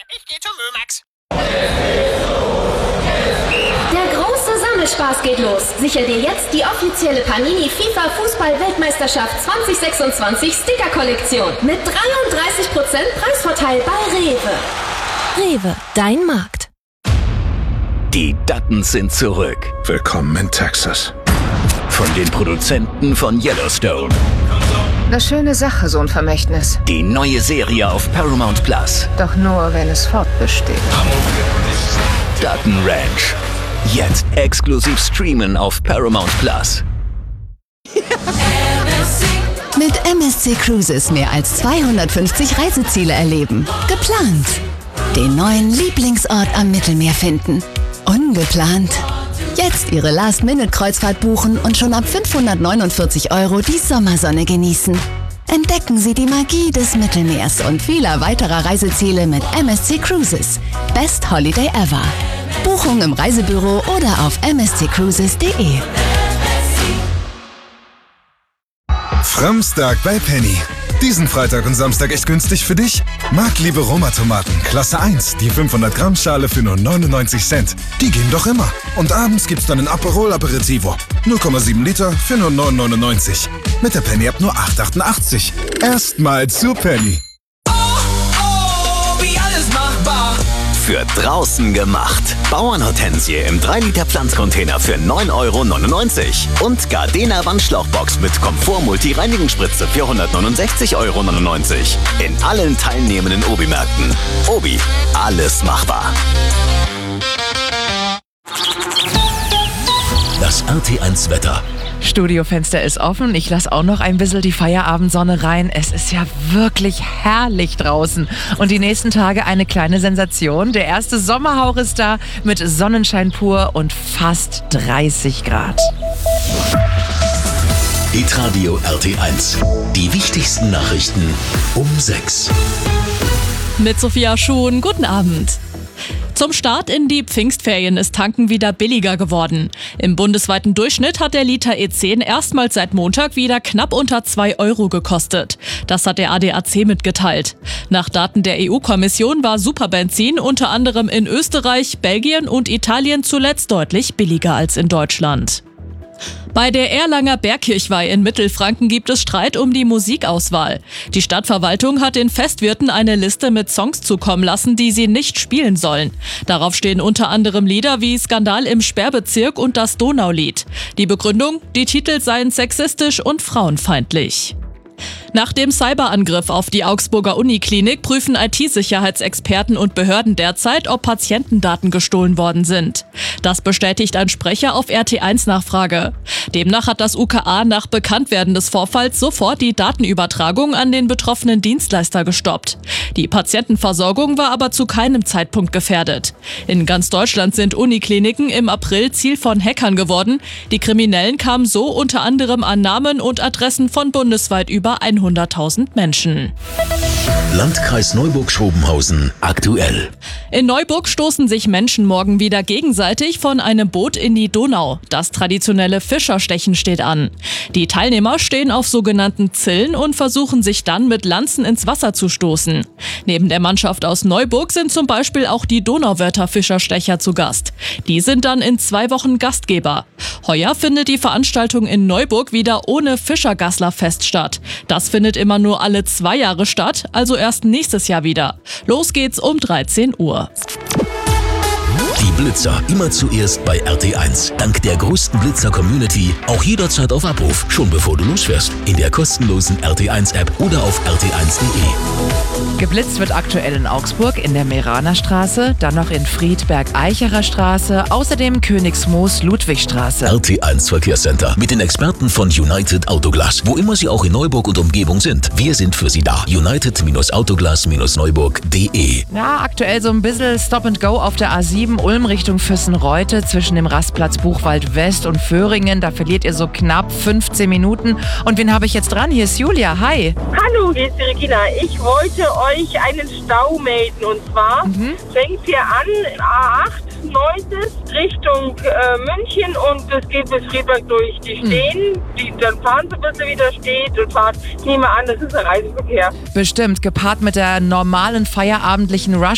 Ich gehe zum Mömax. Der große Sammelspaß geht los. Sicher dir jetzt die offizielle Panini FIFA Fußball-Weltmeisterschaft 2026 Sticker-Kollektion mit 33% Preisvorteil bei Rewe. Rewe, dein Markt. Die Duttons sind zurück. Willkommen in Texas. Von den Produzenten von Yellowstone. Eine schöne Sache, so ein Vermächtnis. Die neue Serie auf Paramount Plus. Doch nur, wenn es fortbesteht. Dutton Ranch. Jetzt exklusiv streamen auf Paramount Plus. Mit MSC Cruises mehr als 250 Reiseziele erleben. Geplant. Den neuen Lieblingsort am Mittelmeer finden. Ungeplant. Jetzt Ihre Last-Minute-Kreuzfahrt buchen und schon ab 549 € die Sommersonne genießen. Entdecken Sie die Magie des Mittelmeers und vieler weiterer Reiseziele mit MSC Cruises. Best Holiday ever. Buchung im Reisebüro oder auf msccruises.de. Framstag bei Penny. Diesen Freitag und Samstag echt günstig für dich? Marktliebe Roma-Tomaten, Klasse 1, die 500 Gramm Schale für nur 99 Cent. Die gehen doch immer. Und abends gibt's dann ein Aperol Aperitivo. 0,7 Liter für nur 9,99. Mit der Penny ab nur 8,88. Erstmal zu Penny. Wie alles machbar. Für draußen gemacht. Bauernhortensie im 3-Liter Pflanzcontainer für 9,99 € und Gardena Wandschlauchbox mit Komfort-Multi-Reinigungsspritze für 169,99 € in allen teilnehmenden Obi-Märkten. Obi, alles machbar. Das RT1 Wetter. Studiofenster ist offen. Ich lasse auch noch ein bisschen die Feierabendsonne rein. Es ist ja wirklich herrlich draußen. Und die nächsten Tage eine kleine Sensation. Der erste Sommerhauch ist da mit Sonnenschein pur und fast 30 Grad. Hitradio RT1. Die wichtigsten Nachrichten um 6. Mit Sophia Schuhn, guten Abend. Zum Start in die Pfingstferien ist Tanken wieder billiger geworden. Im bundesweiten Durchschnitt hat der Liter E10 erstmals seit Montag wieder knapp unter 2 € gekostet. Das hat der ADAC mitgeteilt. Nach Daten der EU-Kommission war Superbenzin unter anderem in Österreich, Belgien und Italien zuletzt deutlich billiger als in Deutschland. Bei der Erlanger Bergkirchweih in Mittelfranken gibt es Streit um die Musikauswahl. Die Stadtverwaltung hat den Festwirten eine Liste mit Songs zukommen lassen, die sie nicht spielen sollen. Darauf stehen unter anderem Lieder wie Skandal im Sperrbezirk und das Donaulied. Die Begründung: die Titel seien sexistisch und frauenfeindlich. Nach dem Cyberangriff auf die Augsburger Uniklinik prüfen IT-Sicherheitsexperten und Behörden derzeit, ob Patientendaten gestohlen worden sind. Das bestätigt ein Sprecher auf RT1-Nachfrage. Demnach hat das UKA nach Bekanntwerden des Vorfalls sofort die Datenübertragung an den betroffenen Dienstleister gestoppt. Die Patientenversorgung war aber zu keinem Zeitpunkt gefährdet. In ganz Deutschland sind Unikliniken im April Ziel von Hackern geworden. Die Kriminellen kamen so unter anderem an Namen und Adressen von bundesweit über 100.000 Menschen. Landkreis Neuburg-Schrobenhausen aktuell. In Neuburg stoßen sich Menschen morgen wieder gegenseitig von einem Boot in die Donau. Das traditionelle Fischerstechen steht an. Die Teilnehmer stehen auf sogenannten Zillen und versuchen sich dann mit Lanzen ins Wasser zu stoßen. Neben der Mannschaft aus Neuburg sind zum Beispiel auch die Donauwörther Fischerstecher zu Gast. Die sind dann in 2 Wochen Gastgeber. Heuer findet die Veranstaltung in Neuburg wieder ohne Fischergasslerfest statt. Das findet immer nur alle 2 Jahre statt, also erst nächstes Jahr wieder. Los geht's um 13 Uhr. Die Blitzer immer zuerst bei RT1. Dank der größten Blitzer-Community auch jederzeit auf Abruf, schon bevor du losfährst. In der kostenlosen RT1-App oder auf rt1.de. Geblitzt wird aktuell in Augsburg in der Meraner Straße, dann noch in Friedberg-Eicherer Straße, außerdem Königsmoos-Ludwigstraße. RT1 Verkehrscenter mit den Experten von United Autoglas. Wo immer sie auch in Neuburg und Umgebung sind, wir sind für sie da. United-Autoglas-Neuburg.de. Ja, aktuell so ein bisschen Stop and Go auf der A7 Ulm Richtung Füssenreute zwischen dem Rastplatz Buchwald West und Föhringen. Da verliert ihr so knapp 15 Minuten. Und wen habe ich jetzt dran? Hier ist Julia. Hi. Hallo, hier ist die Regina. Ich wollte euch einen Stau melden. Und zwar fängt hier an, A8, 9. Richtung München und es geht bis Friedberg durch. Die stehen, dann fahren sie, bis sie wieder steht und fahren. Ich nehme an, das ist ein Reiseverkehr. Bestimmt, gepaart mit der normalen feierabendlichen Rush